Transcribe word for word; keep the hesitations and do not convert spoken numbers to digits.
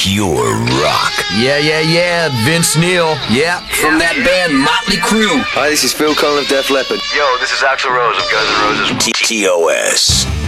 pure rock. Yeah, yeah, yeah, Vince Neil. Yeah, from that band Motley Crue. Hi, this is Phil Collins of Def Leppard. Yo, this is Axl Rose of Guns N' Roses. T O S